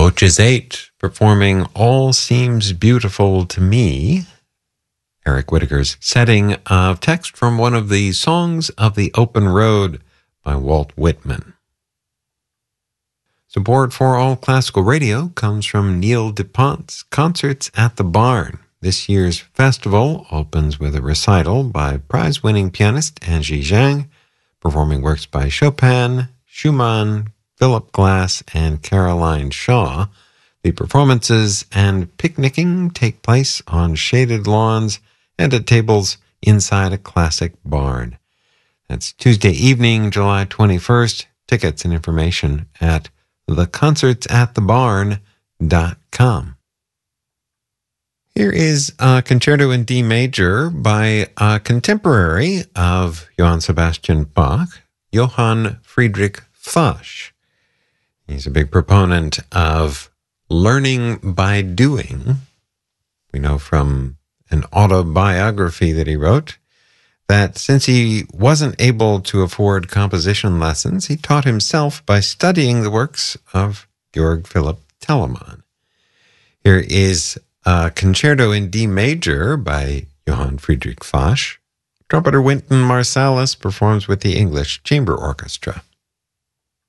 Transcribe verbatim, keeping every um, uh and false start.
Voces eight, performing All Seems Beautiful to Me. Eric Whittaker's setting of text from one of the Songs of the Open Road by Walt Whitman. Support for All Classical Radio comes from Neil DuPont's Concerts at the Barn. This year's festival opens with a recital by prize-winning pianist Angie Zhang, performing works by Chopin, Schumann, Philip Glass, and Caroline Shaw. The performances and picnicking take place on shaded lawns and at tables inside a classic barn. That's Tuesday evening, July twenty-first. Tickets and information at the concerts at the barn dot com. Here is a concerto in D major by a contemporary of Johann Sebastian Bach, Johann Friedrich Fasch. He's a big proponent of learning by doing. We know from an autobiography that he wrote that since he wasn't able to afford composition lessons, he taught himself by studying the works of Georg Philipp Telemann. Here is a concerto in D major by Johann Friedrich Fasch. Trumpeter Wynton Marsalis performs with the English Chamber Orchestra.